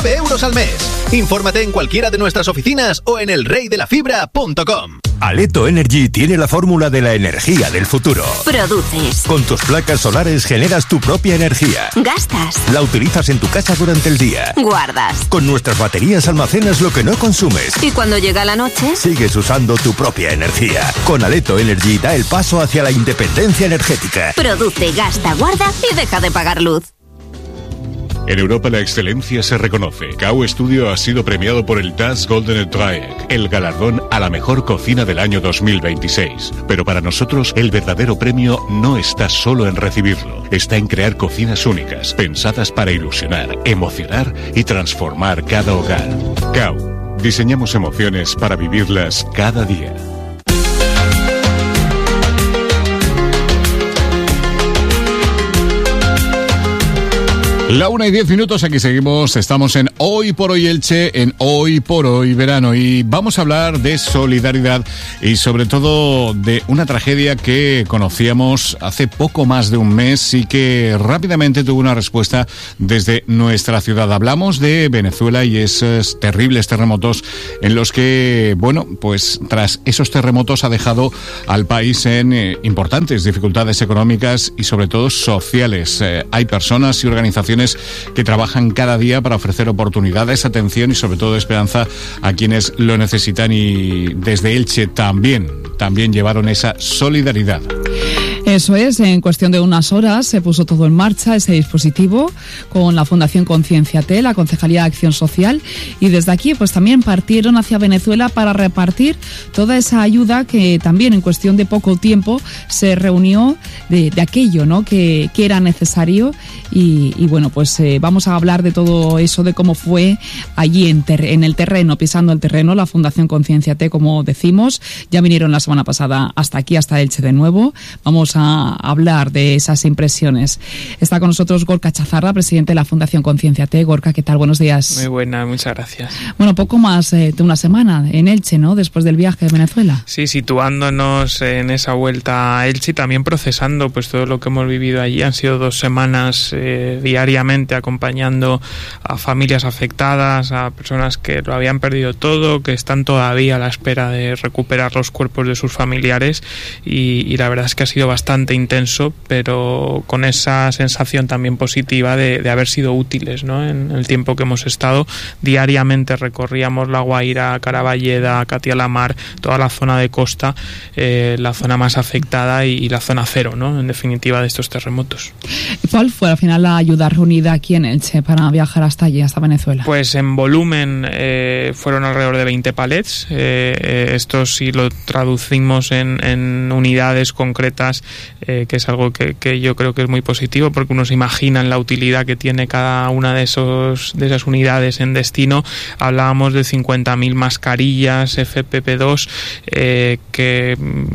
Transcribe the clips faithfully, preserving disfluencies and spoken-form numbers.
doce euros al mes. Infórmate en cualquiera de nuestras oficinas o en el rey de la fibra punto com. Aleto Energy tiene la fórmula de la energía del futuro. Produces. Con tus placas solares generas tu propia energía. Gastas. La utilizas en tu casa durante el día. Guardas. Con nuestras baterías almacenas lo que no consumes. Y cuando llega la noche, sigues usando tu propia energía. Con Aleto Energy da el paso hacia la independencia energética. Produce, gasta, guarda y deja de pagar luz. En Europa la excelencia se reconoce. C A U Studio ha sido premiado por el Das Goldene Dreieck, el galardón a la mejor cocina del año dos mil veintiséis. Pero para nosotros el verdadero premio no está solo en recibirlo, está en crear cocinas únicas, pensadas para ilusionar, emocionar y transformar cada hogar. C A U, diseñamos emociones para vivirlas cada día. La una y diez minutos, aquí seguimos, estamos en Hoy por Hoy Elche, en Hoy por Hoy Verano, y vamos a hablar de solidaridad y sobre todo de una tragedia que conocíamos hace poco más de un mes y que rápidamente tuvo una respuesta desde nuestra ciudad. Hablamos de Venezuela y esos terribles terremotos en los que, bueno, pues tras esos terremotos ha dejado al país en eh, importantes dificultades económicas y sobre todo sociales. Eh, hay personas y organizaciones que trabajan cada día para ofrecer oportunidades, atención y sobre todo esperanza a quienes lo necesitan, y desde Elche también, también llevaron esa solidaridad. Eso es, en cuestión de unas horas se puso todo en marcha, ese dispositivo, con la Fundación Concienciate, la Concejalía de Acción Social, y desde aquí pues también partieron hacia Venezuela para repartir toda esa ayuda que también en cuestión de poco tiempo se reunió de, de aquello, ¿no?, que, que era necesario, y, y bueno, pues eh, vamos a hablar de todo eso, de cómo fue allí en, ter- en el terreno, pisando el terreno, la Fundación Concienciate, como decimos. Ya vinieron la semana pasada hasta aquí, hasta Elche de nuevo. Vamos a hablar de esas impresiones. Está con nosotros Gorka Chazarra, presidente de la Fundación Concienciate. Gorka, ¿qué tal? Buenos días. Muy buena, muchas gracias. Bueno, poco más eh, de una semana en Elche, ¿no?, después del viaje de Venezuela. Sí, situándonos en esa vuelta a Elche y también procesando pues todo lo que hemos vivido allí. Han sido dos semanas eh, diariamente acompañando a familias afectadas, a personas que lo habían perdido todo, que están todavía a la espera de recuperar los cuerpos de sus familiares, y, y la verdad es que ha sido bastante intenso, pero con esa sensación también positiva de, de haber sido útiles, ¿no? En el tiempo que hemos estado, diariamente recorríamos La Guaira, Caraballeda, Catia-la-Mar, toda la zona de costa, eh, la zona más afectada y, y la zona cero, ¿no?, en definitiva, de estos terremotos. ¿Cuál fue al final la ayuda reunida aquí en Elche para viajar hasta allí, hasta Venezuela? Pues en volumen eh, fueron alrededor de veinte palets. Eh, eh, esto si lo traducimos en, en unidades concretas, eh, que es algo que, que yo creo que es muy positivo, porque uno se imagina la utilidad que tiene cada una de esos de esas unidades en destino. Hablábamos de cincuenta mil mascarillas F P P dos, eh, que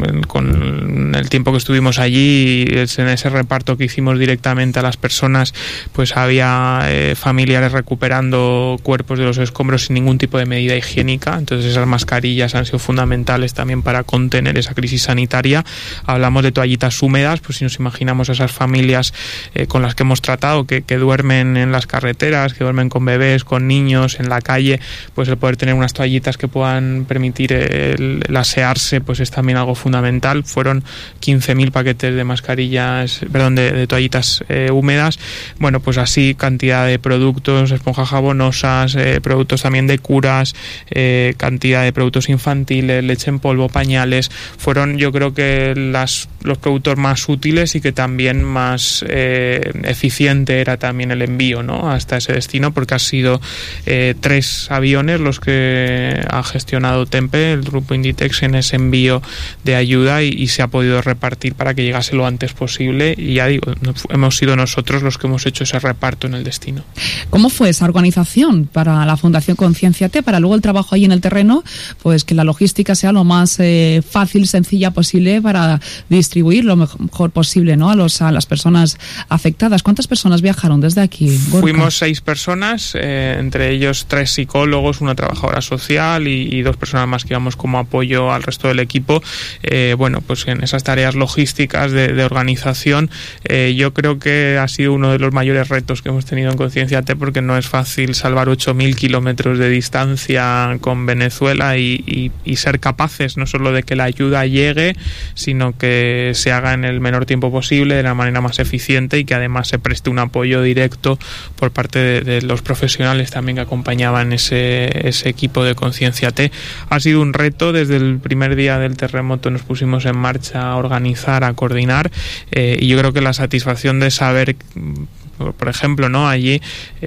con el tiempo que estuvimos allí, en ese reparto que hicimos directamente a las personas, pues había eh, familiares recuperando cuerpos de los escombros sin ningún tipo de medida higiénica. Entonces esas mascarillas han sido fundamentales también para contener esa crisis sanitaria. Hablamos de toallitas húmedas, pues si nos imaginamos a esas familias eh, con las que hemos tratado, que, que duermen en las carreteras, que duermen con bebés, con niños, en la calle, pues el poder tener unas toallitas que puedan permitir el, el asearse, pues es también algo fundamental. Fueron quince mil paquetes de mascarillas, perdón, de, de toallitas eh, húmedas. Bueno, pues así cantidad de productos, esponjas jabonosas, eh, productos también de curas, eh, cantidad de productos infantiles, leche en polvo, pañales. Fueron, yo creo que las, los productos más útiles, y que también más eh, eficiente era también el envío, ¿no?, hasta ese destino, porque ha sido eh, tres aviones los que ha gestionado Tempe, el grupo Inditex, en ese envío de ayuda, y, y se ha podido repartir para que llegase lo antes posible, y ya digo, hemos sido nosotros los que hemos hecho ese reparto en el destino. ¿Cómo fue esa organización para la Fundación Concienciate, para luego el trabajo ahí en el terreno, pues que la logística sea lo más eh, fácil, sencilla posible para distribuir lo mejor posible, ¿no? A los a las personas afectadas. ¿Cuántas personas viajaron desde aquí, Gorka? Fuimos seis personas, eh, entre ellos tres psicólogos, una trabajadora social y, y dos personas más que íbamos como apoyo al resto del equipo. Eh, bueno, pues en esas tareas logísticas de, de organización, eh, yo creo que ha sido uno de los mayores retos que hemos tenido en Conciencia T, porque no es fácil salvar ocho mil kilómetros de distancia con Venezuela y, y, y ser capaces no solo de que la ayuda llegue, sino que se haga en el menor tiempo posible, de la manera más eficiente, y que además se preste un apoyo directo por parte de, de los profesionales también que acompañaban ese, ese equipo de Conciencia T. Ha sido un reto. Desde el primer día del terremoto nos pusimos en marcha a organizar, a coordinar, eh, y yo creo que la satisfacción de saber, por ejemplo, ¿no? Allí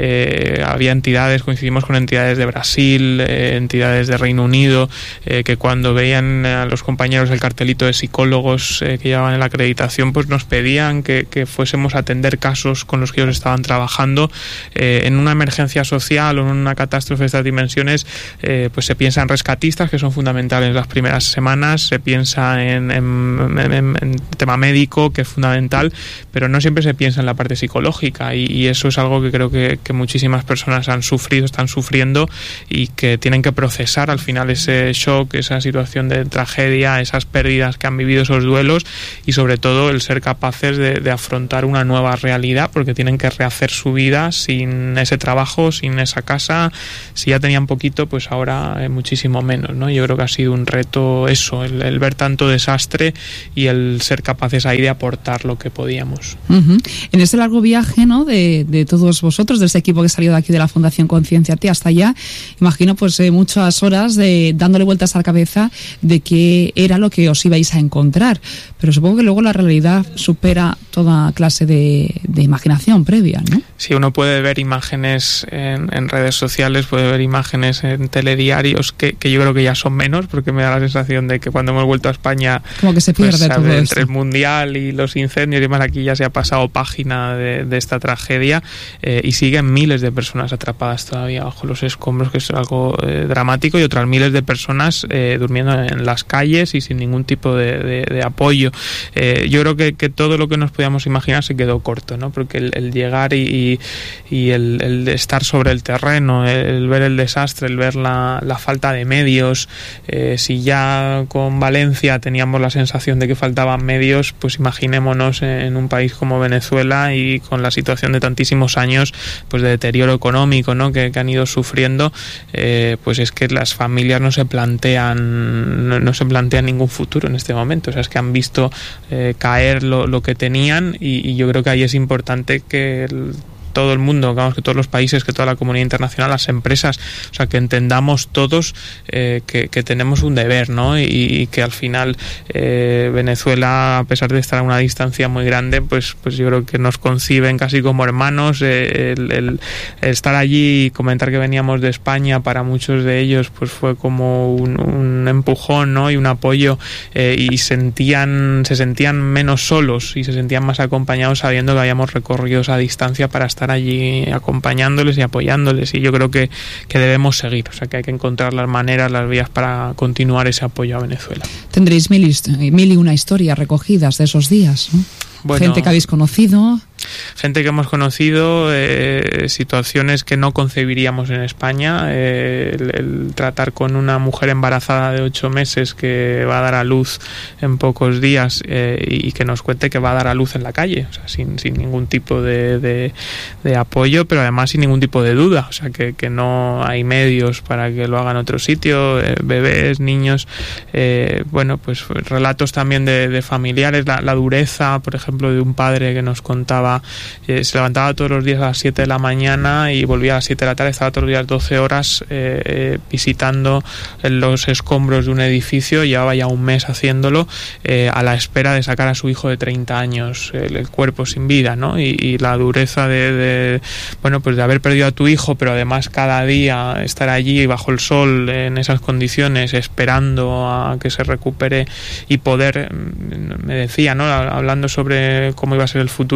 eh, había entidades, coincidimos con entidades de Brasil, eh, entidades de Reino Unido, eh, que cuando veían a los compañeros el cartelito de psicólogos eh, que llevaban la acreditación, pues nos pedían que, que fuésemos a atender casos con los que ellos estaban trabajando. Eh, en una emergencia social o en una catástrofe de estas dimensiones, eh, pues se piensa en rescatistas, que son fundamentales las primeras semanas, se piensa en, en, en, en tema médico, que es fundamental, pero no siempre se piensa en la parte psicológica. Y, y eso es algo que creo que, que muchísimas personas han sufrido, están sufriendo, y que tienen que procesar al final ese shock, esa situación de tragedia, esas pérdidas que han vivido, esos duelos, y sobre todo el ser capaces de, de afrontar una nueva realidad, porque tienen que rehacer su vida sin ese trabajo, sin esa casa. Si ya tenían poquito, pues ahora eh, muchísimo menos, ¿no? Yo creo que ha sido un reto eso, el, el ver tanto desastre y el ser capaces ahí de aportar lo que podíamos. Uh-huh. En ese largo viaje, ¿no? De, de todos vosotros, de ese equipo que salió de aquí de la Fundación Conciencia T hasta allá, imagino pues eh, muchas horas de dándole vueltas a la cabeza de qué era lo que os ibais a encontrar, pero supongo que luego la realidad supera toda clase de, de imaginación previa, ¿no? Sí, uno puede ver imágenes en, en redes sociales, puede ver imágenes en telediarios que, que yo creo que ya son menos, porque me da la sensación de que cuando hemos vuelto a España, como que se pierde pues, todo entre esto. El mundial y los incendios y demás, aquí ya se ha pasado página de, de esta tragedia, eh, y siguen miles de personas atrapadas todavía bajo los escombros, que es algo eh, dramático, y otras miles de personas eh, durmiendo en las calles y sin ningún tipo de, de, de apoyo. Eh, yo creo que, que todo lo que nos podíamos imaginar se quedó corto, ¿no? Porque el, el llegar y, y el, el estar sobre el terreno, el, el ver el desastre, el ver la, la falta de medios, eh, si ya con Valencia teníamos la sensación de que faltaban medios, pues imaginémonos en un país como Venezuela y con la situación de tantísimos años pues de deterioro económico, ¿no? que, que han ido sufriendo, eh, pues es que las familias no se plantean no, no se plantean ningún futuro en este momento. O sea, es que han visto eh, caer lo, lo que tenían, y, y yo creo que ahí es importante que el, todo el mundo, digamos, que todos los países, que toda la comunidad internacional, las empresas, o sea, que entendamos todos eh, que, que tenemos un deber, ¿no? Y, y que al final eh, Venezuela, a pesar de estar a una distancia muy grande, pues, pues yo creo que nos conciben casi como hermanos. Eh, el, el, el estar allí y comentar que veníamos de España, para muchos de ellos, pues fue como un, un empujón, ¿no? Y un apoyo, eh, y sentían, se sentían menos solos y se sentían más acompañados, sabiendo que habíamos recorrido esa distancia para estar estar allí acompañándoles y apoyándoles, y yo creo que, que debemos seguir, o sea, que hay que encontrar las maneras, las vías para continuar ese apoyo a Venezuela. Tendréis mil, mil y una historias recogidas de esos días, ¿no? Bueno, gente que habéis conocido. Gente que hemos conocido, eh, situaciones que no concebiríamos en España, eh, el, el tratar con una mujer embarazada de ocho meses que va a dar a luz en pocos días, eh, y que nos cuente que va a dar a luz en la calle, o sea, sin, sin ningún tipo de, de, de apoyo, pero además sin ningún tipo de duda, o sea, que, que no hay medios para que lo hagan en otro sitio, eh, bebés, niños, eh, bueno, pues relatos también de, de familiares, la, la dureza, por ejemplo, de un padre que nos contaba. Eh, se levantaba todos los días a las siete de la mañana y volvía a las siete de la tarde, estaba todos los días doce horas eh, eh, visitando los escombros de un edificio, llevaba ya un mes haciéndolo, eh, a la espera de sacar a su hijo de treinta años, el, el cuerpo sin vida, ¿no? Y, y la dureza de, de, bueno, pues de haber perdido a tu hijo, pero además cada día estar allí bajo el sol en esas condiciones, esperando a que se recupere y poder, me decía, ¿no? Hablando sobre cómo iba a ser el futuro, me decía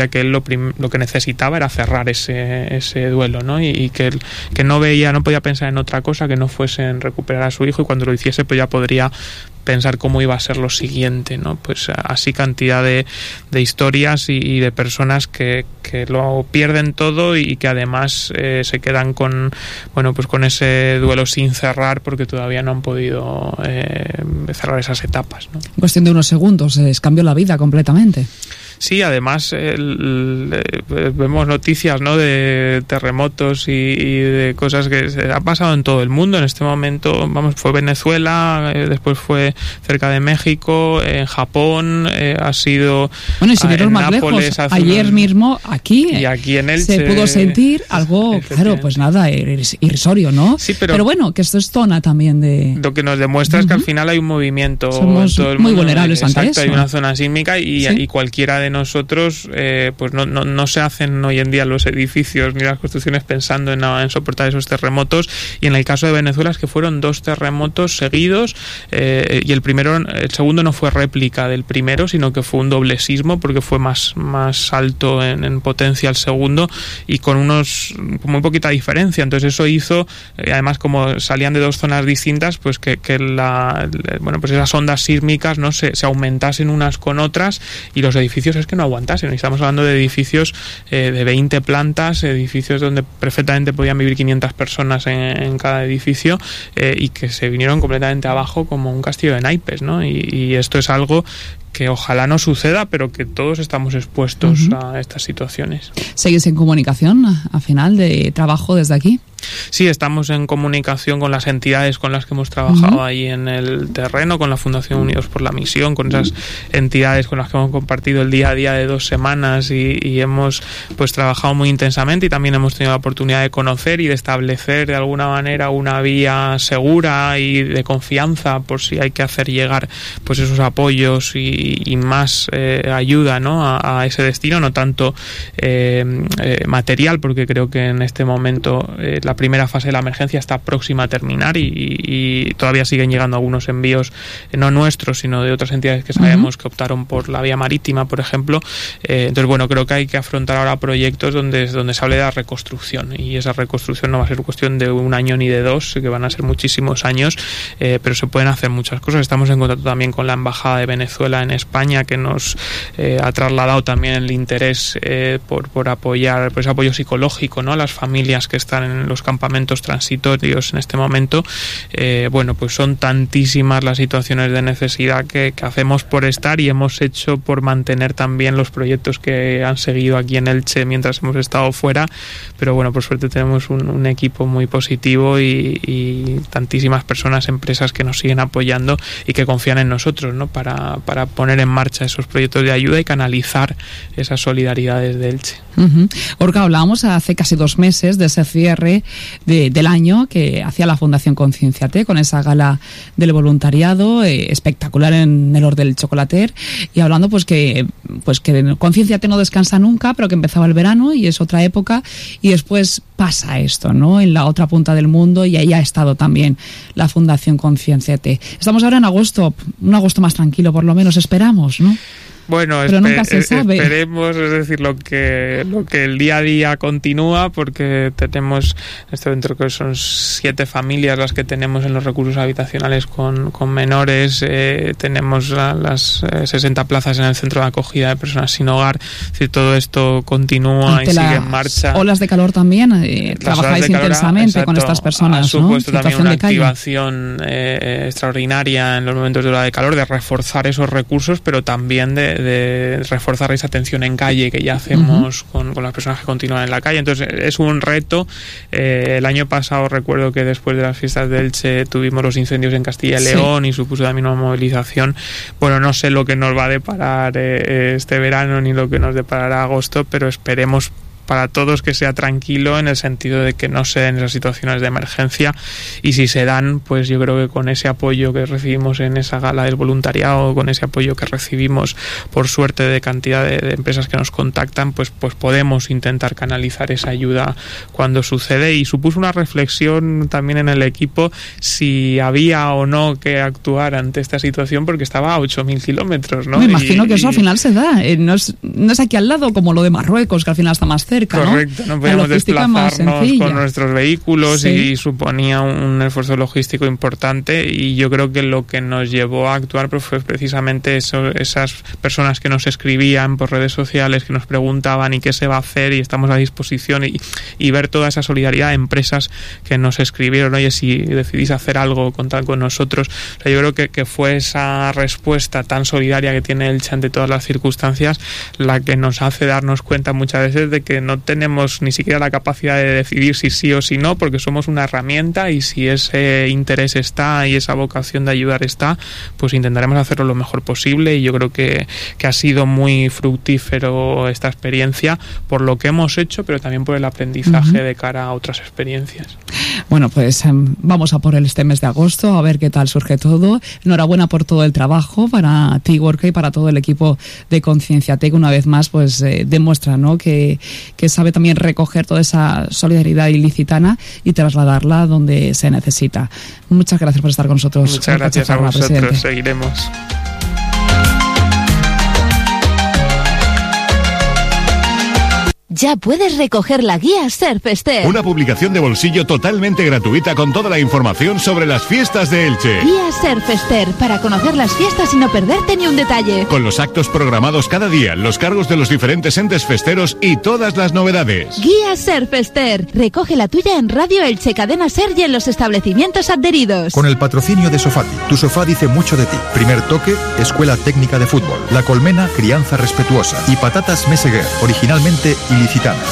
decía que él lo, prim- lo que necesitaba era cerrar ese, ese duelo, ¿no? Y, y que él, que no veía, no podía pensar en otra cosa que no fuese en recuperar a su hijo, y cuando lo hiciese pues ya podría pensar cómo iba a ser lo siguiente, ¿no? Pues así cantidad de, de historias y, y de personas que, que lo pierden todo y que además eh, se quedan con, bueno, pues con ese duelo sin cerrar porque todavía no han podido eh, cerrar esas etapas, ¿no? En cuestión de unos segundos les cambió la vida completamente. Sí, además el, el, vemos noticias, ¿no?, de terremotos y, y de cosas que se ha pasado en todo el mundo. En este momento, vamos, fue Venezuela, eh, después fue cerca de México, en Japón, eh, ha sido bueno, y sin irnos más Nápoles, lejos, ayer unos, mismo aquí, y aquí en Elche, se pudo sentir algo, claro, pues nada, irrisorio, ¿no? Sí, pero, pero bueno, que esto es zona también de... Lo que nos demuestra uh-huh. es que al final hay un movimiento. Somos en todo el muy mundo, vulnerables exacto, ante eso. Hay una zona sísmica y, ¿sí? y cualquiera de nosotros, eh, pues no, no, no se hacen hoy en día los edificios ni las construcciones pensando en, en soportar esos terremotos, y en el caso de Venezuela es que fueron dos terremotos seguidos, eh, y el primero, el segundo no fue réplica del primero, sino que fue un doble sismo porque fue más, más alto en, en potencia el segundo y con unos con muy poquita diferencia. Entonces eso hizo, eh, además como salían de dos zonas distintas, pues que, que la, bueno, pues esas ondas sísmicas no se, se aumentasen unas con otras y los edificios es que no aguantasen. Y estamos hablando de edificios eh, de veinte plantas, edificios donde perfectamente podían vivir quinientas personas en, en cada edificio, eh, y que se vinieron completamente abajo como un castillo de naipes, ¿no? Y, y esto es algo que ojalá no suceda, pero que todos estamos expuestos uh-huh. a estas situaciones. ¿Seguís en comunicación a final de trabajo desde aquí? Sí, estamos en comunicación con las entidades con las que hemos trabajado uh-huh. ahí en el terreno, con la Fundación Unidos por la Misión, con esas entidades con las que hemos compartido el día a día de dos semanas y, y hemos pues trabajado muy intensamente, y también hemos tenido la oportunidad de conocer y de establecer de alguna manera una vía segura y de confianza por si hay que hacer llegar pues esos apoyos y, y más eh, ayuda, ¿no?, a, a ese destino, no tanto eh, eh, material, porque creo que en este momento eh, la primera fase de la emergencia está próxima a terminar y, y todavía siguen llegando algunos envíos, eh, no nuestros, sino de otras entidades que sabemos uh-huh. que optaron por la vía marítima, por ejemplo. Eh, entonces, bueno, creo que hay que afrontar ahora proyectos donde, donde se hable de la reconstrucción, y esa reconstrucción no va a ser cuestión de un año ni de dos, que van a ser muchísimos años, eh, pero se pueden hacer muchas cosas. Estamos en contacto también con la Embajada de Venezuela en España, que nos eh, ha trasladado también el interés eh, por, por apoyar, por ese apoyo psicológico, ¿no?, a las familias que están en los campamentos transitorios en este momento. Eh, bueno, pues son tantísimas las situaciones de necesidad que, que hacemos por estar y hemos hecho por mantener también los proyectos que han seguido aquí en Elche mientras hemos estado fuera, pero bueno, por suerte tenemos un, un equipo muy positivo y, y tantísimas personas, empresas que nos siguen apoyando y que confían en nosotros, ¿no?, para, para poner en marcha esos proyectos de ayuda y canalizar esas solidaridades de Elche. Uh-huh. Orca, hablábamos hace casi dos meses de ese cierre de, del año que hacía la Fundación Concienciate con esa gala del voluntariado eh, espectacular en el Hort del Chocolater, y hablando pues que pues que Concienciate no descansa nunca, pero que empezaba el verano y es otra época, y después pasa esto, ¿no?, en la otra punta del mundo, y ahí ha estado también la Fundación Concienciate. Estamos ahora en agosto, un agosto más tranquilo por lo menos, esperamos, ¿no? Bueno, pero espe- nunca se sabe. Esperemos, es decir, lo que lo que el día a día continúa, porque tenemos en este momento que son siete familias las que tenemos en los recursos habitacionales con, con menores, eh, tenemos la, las eh, sesenta plazas en el centro de acogida de personas sin hogar, es decir, todo esto continúa Ante y sigue en marcha. Olas de calor también, eh, trabajáis calor, intensamente exacto, con estas personas, ha supuesto ¿no? también una de activación eh, extraordinaria en los momentos de ola de calor, de reforzar esos recursos, pero también de de reforzar esa atención en calle que ya hacemos uh-huh. con, con las personas que continúan en la calle. Entonces es un reto. Eh, el año pasado recuerdo que después de las fiestas de Elche tuvimos los incendios en Castilla y León sí. y supuso también una movilización. Bueno, no sé lo que nos va a deparar eh, este verano ni lo que nos deparará agosto, pero esperemos para todos que sea tranquilo, en el sentido de que no se den esas situaciones de emergencia, y si se dan, pues yo creo que con ese apoyo que recibimos en esa gala del voluntariado, con ese apoyo que recibimos por suerte de cantidad de, de empresas que nos contactan, pues, pues podemos intentar canalizar esa ayuda cuando sucede. Y supuso una reflexión también en el equipo si había o no que actuar ante esta situación, porque estaba a ocho mil kilómetros, ¿no? Me imagino y, que eso y... al final se da, eh, no, es, no es aquí al lado como lo de Marruecos, que al final está más cerca, ¿no? Correcto, no podíamos desplazarnos con nuestros vehículos, sí. Y suponía un esfuerzo logístico importante, y yo creo que lo que nos llevó a actuar pues, fue precisamente eso, esas personas que nos escribían por redes sociales, que nos preguntaban y qué se va a hacer, y estamos a disposición, y, y ver toda esa solidaridad de empresas que nos escribieron, oye, si decidís hacer algo, contad con nosotros. O sea, yo creo que, que fue esa respuesta tan solidaria que tiene Elche ante todas las circunstancias la que nos hace darnos cuenta muchas veces de que no tenemos ni siquiera la capacidad de decidir si sí o si no, porque somos una herramienta, y si ese interés está y esa vocación de ayudar está, pues intentaremos hacerlo lo mejor posible. Y yo creo que, que ha sido muy fructífero esta experiencia por lo que hemos hecho, pero también por el aprendizaje uh-huh. de cara a otras experiencias. Bueno, pues um, vamos a por el este mes de agosto, a ver qué tal surge todo. Enhorabuena por todo el trabajo para ti, Gorka, y para todo el equipo de Concienciatec. Una vez más, pues eh, demuestra, ¿no?, que, que sabe también recoger toda esa solidaridad ilicitana y trasladarla donde se necesita. Muchas gracias por estar con nosotros. Muchas gracias a vosotros, presidente. Seguiremos. Ya puedes recoger la guía Surfester. Una publicación de bolsillo totalmente gratuita con toda la información sobre las fiestas de Elche. Guía Surfester, para conocer las fiestas y no perderte ni un detalle. Con los actos programados cada día, los cargos de los diferentes entes festeros y todas las novedades. Guía Surfester. Recoge la tuya en Radio Elche, Cadena Ser y en los establecimientos adheridos. Con el patrocinio de Sofati. Tu sofá dice mucho de ti. Primer Toque, Escuela Técnica de Fútbol. La Colmena, Crianza Respetuosa. Y Patatas Meseguer, originalmente ilicitanas.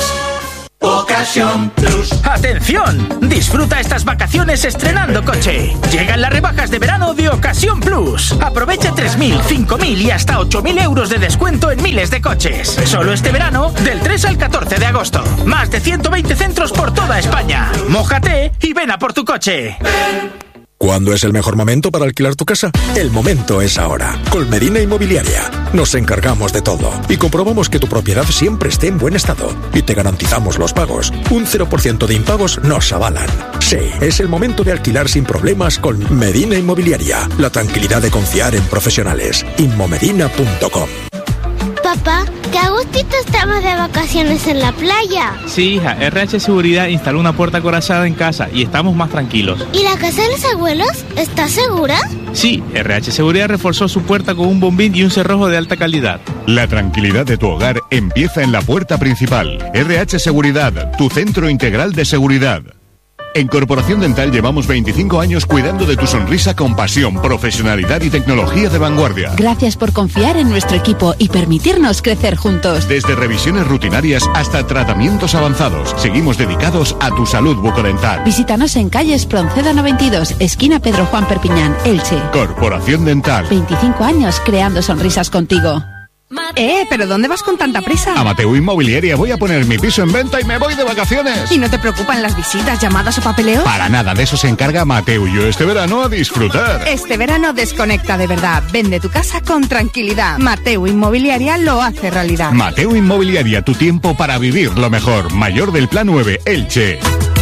Ocasión Plus. ¡Atención! Disfruta estas vacaciones estrenando coche. Llegan las rebajas de verano de Ocasión Plus. Aprovecha tres mil, cinco mil y hasta ocho mil euros de descuento en miles de coches. Solo este verano, del tres al catorce de agosto. Más de ciento veinte centros por toda España. Mójate y ven a por tu coche. ¿Cuándo es el mejor momento para alquilar tu casa? El momento es ahora. Con Medina Inmobiliaria nos encargamos de todo y comprobamos que tu propiedad siempre esté en buen estado y te garantizamos los pagos. Un cero por ciento de impagos nos avalan. Sí, es el momento de alquilar sin problemas con Medina Inmobiliaria. La tranquilidad de confiar en profesionales. Inmomedina punto com. Papá, qué a gustito estamos de vacaciones en la playa. Sí, hija, R H Seguridad instaló una puerta acorazada en casa y estamos más tranquilos. ¿Y la casa de los abuelos está segura? Sí, R H Seguridad reforzó su puerta con un bombín y un cerrojo de alta calidad. La tranquilidad de tu hogar empieza en la puerta principal. R H Seguridad, tu centro integral de seguridad. En Corporación Dental llevamos veinticinco años cuidando de tu sonrisa con pasión, profesionalidad y tecnología de vanguardia. Gracias por confiar en nuestro equipo y permitirnos crecer juntos. Desde revisiones rutinarias hasta tratamientos avanzados, seguimos dedicados a tu salud bucodental. Visítanos en calle Espronceda noventa y dos, esquina Pedro Juan Perpiñán, Elche. Corporación Dental. veinticinco años creando sonrisas contigo. Eh, ¿pero dónde vas con tanta prisa? A Mateo Inmobiliaria voy a poner mi piso en venta y me voy de vacaciones. ¿Y no te preocupan las visitas, llamadas o papeleo? Para nada, de eso se encarga Mateo y yo este verano a disfrutar. Este verano desconecta de verdad. Vende tu casa con tranquilidad. Mateo Inmobiliaria lo hace realidad. Mateo Inmobiliaria, tu tiempo para vivir lo mejor. Mayor del Plan nueve, Elche.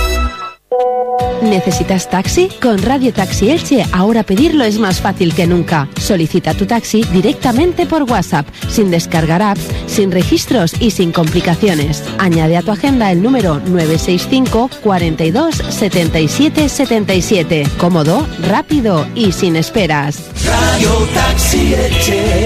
¿Necesitas taxi? Con Radio Taxi Elche ahora pedirlo es más fácil que nunca. Solicita tu taxi directamente por WhatsApp, sin descargar apps, sin registros y sin complicaciones. Añade a tu agenda el número nueve seis cinco, cuarenta y dos, setenta y siete, setenta y siete. Cómodo, rápido y sin esperas. Radio Taxi Elche.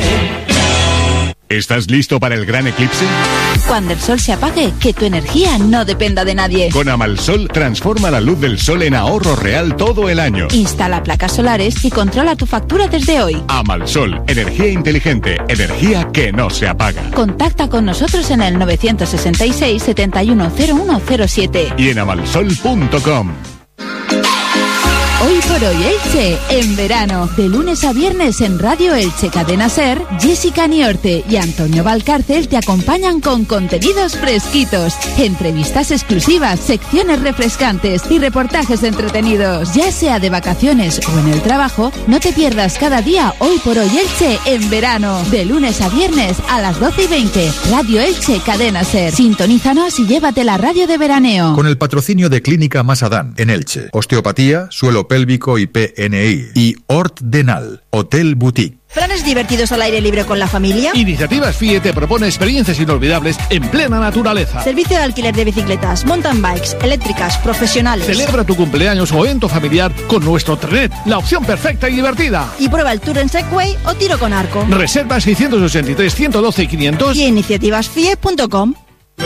¿Estás listo para el gran eclipse? Cuando el sol se apague, que tu energía no dependa de nadie. Con Amalsol, transforma la luz del sol en ahorro real todo el año. Instala placas solares y controla tu factura desde hoy. Amalsol, energía inteligente, energía que no se apaga. Contacta con nosotros en el novecientos sesenta y seis, setenta y uno, cero uno cero siete. Y en amalsol punto com. Hoy por hoy Elche, en verano. De lunes a viernes en Radio Elche Cadena Ser, Jessica Niorte y Antonio Valcárcel te acompañan con contenidos fresquitos, entrevistas exclusivas, secciones refrescantes y reportajes entretenidos. Ya sea de vacaciones o en el trabajo, no te pierdas cada día Hoy por hoy Elche en verano. De lunes a viernes a las doce y veinte, Radio Elche Cadena Ser. Sintonízanos y llévate la radio de veraneo. Con el patrocinio de Clínica Masadán en Elche. Osteopatía, suelo pélvico y P N I. Y Hort Denal, Hotel Boutique. ¿Planes divertidos al aire libre con la familia? Iniciativas F I E te propone experiencias inolvidables en plena naturaleza. Servicio de alquiler de bicicletas, mountain bikes, eléctricas, profesionales. Celebra tu cumpleaños o evento familiar con nuestro trenet, la opción perfecta y divertida. Y prueba el tour en Segway o tiro con arco. Reserva seiscientos ochenta y tres, ciento doce y quinientos y iniciativas F I E punto com.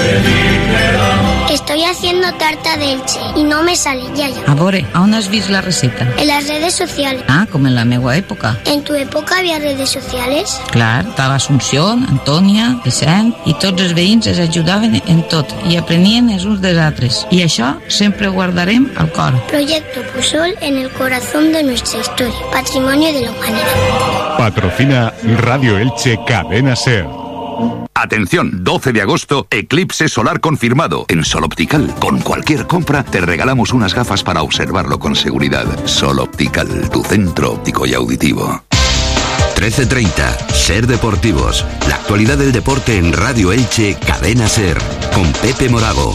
Estoy haciendo tarta de Elche y no me sale, ya ya. A veure, on has vist la receta? En las redes sociales. Ah, com en la meua època. ¿En tu época había redes sociales? Clar, estava Assumpción, Antònia, Vicent, i tots els veïns es ajudaven en tot i aprenien els uns dels altres. I això sempre ho guardarem al cor. Proyecto Pusol en el corazón de nuestra historia, patrimonio de la humanidad. Patrocina Radio Elche Cadena Ser. Atención, doce de agosto, eclipse solar confirmado. En Sol Optical, con cualquier compra, te regalamos unas gafas para observarlo con seguridad. Sol Optical, tu centro óptico y auditivo. trece treinta, Ser Deportivos. La actualidad del deporte en Radio Elche, Cadena Ser. Con Pepe Morago.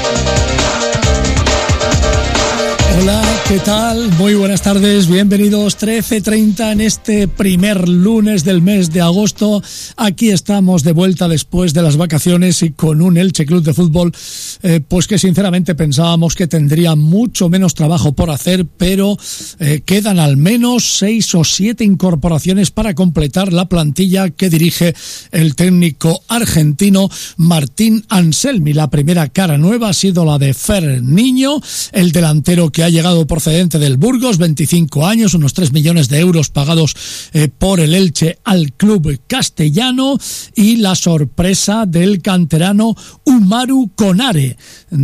Hola, ¿qué tal? Muy buenas tardes, bienvenidos. Trece treinta en este primer lunes del mes de agosto. Aquí estamos de vuelta después de las vacaciones y con un Elche Club de Fútbol eh, pues que sinceramente pensábamos que tendría mucho menos trabajo por hacer, pero eh, quedan al menos seis o siete incorporaciones para completar la plantilla que dirige el técnico argentino Martín Anselmi. La primera cara nueva ha sido la de Fer Niño, el delantero que ha llegado procedente del Burgos, veinticinco años, unos tres millones de euros pagados eh, por el Elche al club castellano, y la sorpresa del canterano Umaru Konare,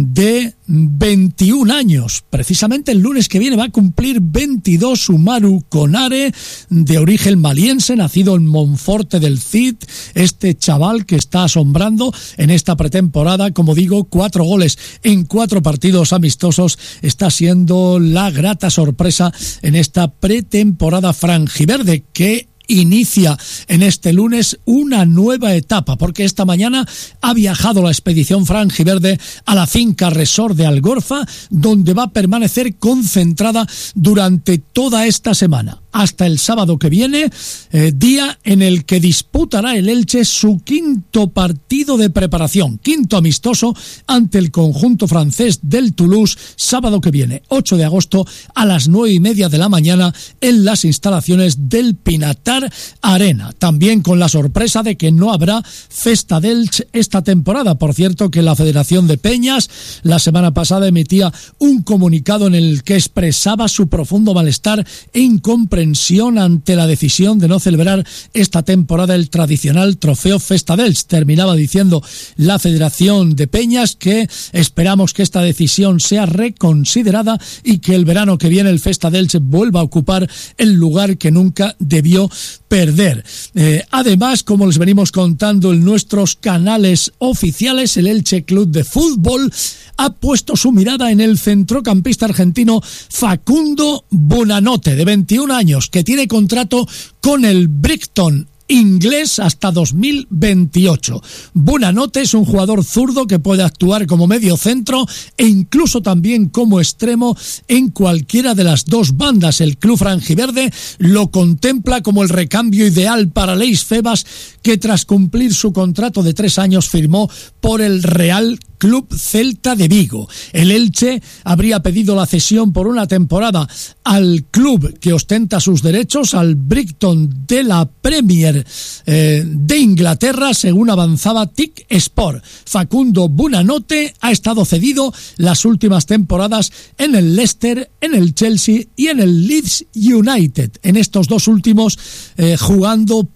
de veintiún años. Precisamente el lunes que viene va a cumplir veintidós Umaru Konare, de origen maliense, nacido en Monforte del Cid. Este chaval que está asombrando en esta pretemporada, como digo, cuatro goles en cuatro partidos amistosos, está siendo la grata sorpresa en esta pretemporada franjiverde, que inicia en este lunes una nueva etapa, porque esta mañana ha viajado la expedición franjiverde a la finca Resort de Algorfa, donde va a permanecer concentrada durante toda esta semana, hasta el sábado que viene, eh, día en el que disputará el Elche su quinto partido de preparación, quinto amistoso ante el conjunto francés del Toulouse, sábado que viene, ocho de agosto, a las nueve y media de la mañana, en las instalaciones del Pinatar Arena. También con la sorpresa de que no habrá Festa del Elche esta temporada. Por cierto, que la Federación de Peñas la semana pasada emitía un comunicado en el que expresaba su profundo malestar e incomprensión ante la decisión de no celebrar esta temporada el tradicional trofeo Festa del Elche. Terminaba diciendo la Federación de Peñas que esperamos que esta decisión sea reconsiderada y que el verano que viene el Festa del Elche vuelva a ocupar el lugar que nunca debió perder. Eh, además, como les venimos contando en nuestros canales oficiales, el Elche Club de Fútbol ha puesto su mirada en el centrocampista argentino Facundo Buonanotte, de veintiún años, que tiene contrato con el Brighton inglés hasta dos mil veintiocho. Buonanotte es un jugador zurdo que puede actuar como medio centro e incluso también como extremo en cualquiera de las dos bandas. El club franjiverde lo contempla como el recambio ideal para Leis Febas, que tras cumplir su contrato de tres años firmó por el Real Club Celta de Vigo. El Elche habría pedido la cesión por una temporada al club que ostenta sus derechos, al Brighton de la Premier eh, de Inglaterra, según avanzaba T I C Sport. Facundo Buonanotte ha estado cedido las últimas temporadas en el Leicester, en el Chelsea y en el Leeds United. En estos dos últimos eh, jugando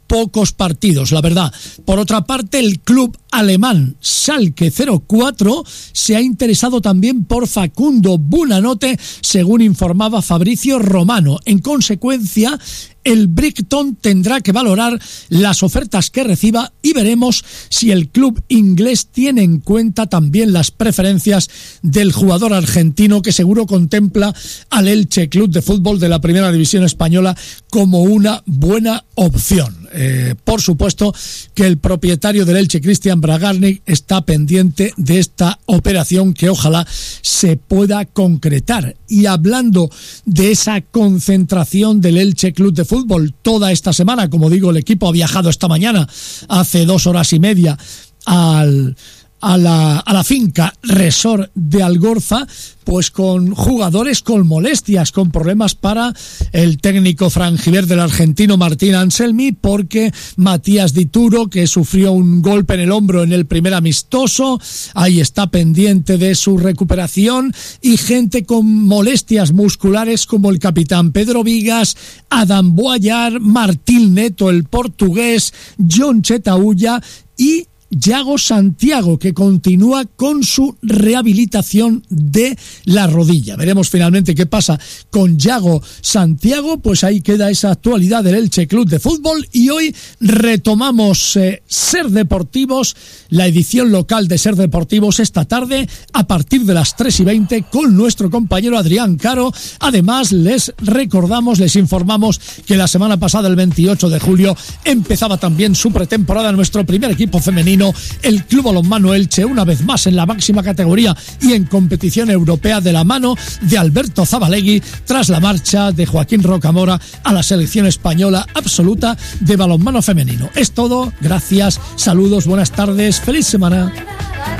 pocos partidos, la verdad. Por otra parte, el club alemán Schalke cero cuatro se ha interesado también por Facundo Buonanotte, según informaba Fabrizio Romano. En consecuencia, el Brighton tendrá que valorar las ofertas que reciba y veremos si el club inglés tiene en cuenta también las preferencias del jugador argentino, que seguro contempla al Elche Club de Fútbol de la Primera División Española como una buena opción. Eh, por supuesto que el propietario del Elche, Christian Bragarnik, está pendiente de esta operación que ojalá se pueda concretar. Y hablando de esa concentración del Elche Club de Fútbol toda esta semana, como digo, el equipo ha viajado esta mañana, hace dos horas y media, al... A la, a la finca Resort de Algorza, pues con jugadores con molestias, con problemas para el técnico franjiverde del argentino Martín Anselmi, porque Matías Dituro, que sufrió un golpe en el hombro en el primer amistoso, ahí está pendiente de su recuperación, y gente con molestias musculares como el capitán Pedro Vigas, Adam Boyar, Martín Neto, el portugués, John Chetaulla y Yago Santiago, que continúa con su rehabilitación de la rodilla. Veremos finalmente qué pasa con Yago Santiago. Pues ahí queda esa actualidad del Elche Club de Fútbol, y hoy retomamos eh, Ser Deportivos, la edición local de Ser Deportivos esta tarde a partir de las tres y veinte con nuestro compañero Adrián Caro. Además, les recordamos, les informamos que la semana pasada, el veintiocho de julio, empezaba también su pretemporada nuestro primer equipo femenino, el Club Balonmano Elche, una vez más en la máxima categoría y en competición europea, de la mano de Alberto Zabalegui, tras la marcha de Joaquín Rocamora a la selección española absoluta de balonmano femenino. Es todo, gracias, saludos, buenas tardes, feliz semana.